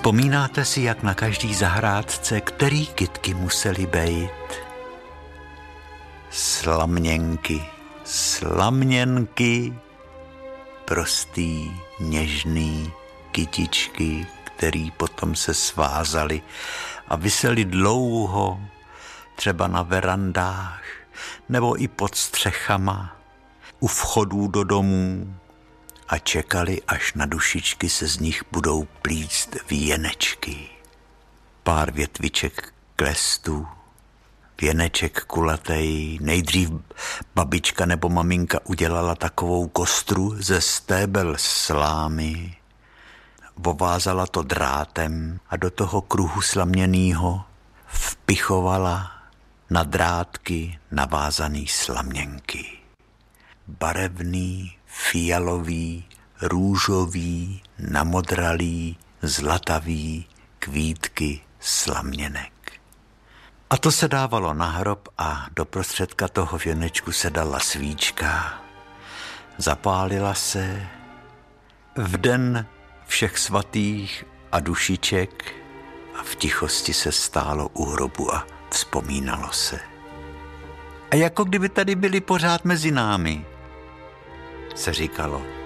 Vzpomínáte si, jak na každý zahrádce, který kytky musely bejt? Slamněnky, prostý, něžný kytičky, který potom se svázaly a visely dlouho, třeba na verandách, nebo i pod střechama, u vchodů do domů a čekali, až na dušičky se z nich budou plíct věnečky. Pár větviček klestů, věneček kulatej, nejdřív babička nebo maminka udělala takovou kostru ze stébel slámy, ovázala to drátem a do toho kruhu slaměnýho vpichovala na drátky navázaný slaměnky. Barevný, fialový, růžový, namodralý, zlatavý kvítky slaměnek. A to se dávalo na hrob a do prostředka toho věnečku se dala svíčka. Zapálila se v den všech svatých a dušiček a v tichosti se stálo u hrobu a vzpomínalo se. A jako kdyby tady byli pořád mezi námi, se říkalo.